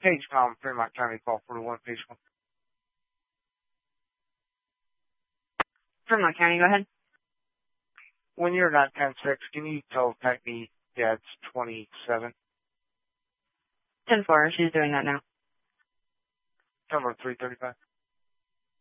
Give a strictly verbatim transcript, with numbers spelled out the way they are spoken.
Page Com, Fremont County, call forty-one, page one. Fremont County, go ahead. When you're not ten six, can you tell Technique that's twenty-seven? ten four, she's doing that now. Number three thirty-five.